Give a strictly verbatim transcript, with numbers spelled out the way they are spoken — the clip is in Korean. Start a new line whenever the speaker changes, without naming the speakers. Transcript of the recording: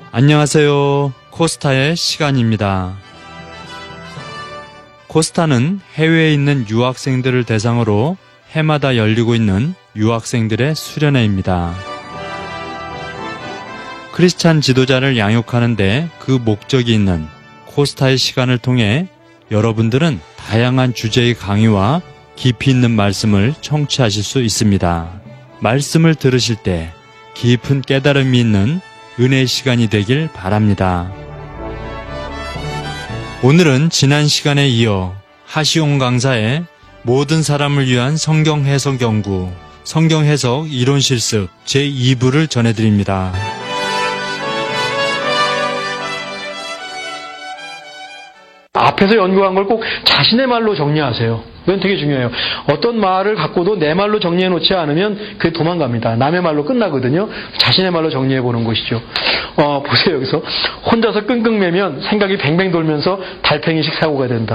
안녕하세요. 코스타의 시간입니다. 코스타는 해외에 있는 유학생들을 대상으로 해마다 열리고 있는 유학생들의 수련회입니다. 크리스찬 지도자를 양육하는데 그 목적이 있는 코스타의 시간을 통해 여러분들은 다양한 주제의 강의와 깊이 있는 말씀을 청취하실 수 있습니다. 말씀을 들으실 때 깊은 깨달음이 있는 은혜의 시간이 되길 바랍니다. 오늘은 지난 시간에 이어 하시옹 강사의 모든 사람을 위한 성경 해석 연구, 성경 해석 이론 실습 제이 부를 전해드립니다.
앞에서 연구한 걸 꼭 자신의 말로 정리하세요. 이건 되게 중요해요. 어떤 말을 갖고도 내 말로 정리해 놓지 않으면 그게 도망갑니다. 남의 말로 끝나거든요. 자신의 말로 정리해 보는 것이죠. 어, 보세요. 여기서 혼자서 끙끙매면 생각이 뱅뱅 돌면서 달팽이식 사고가 된다.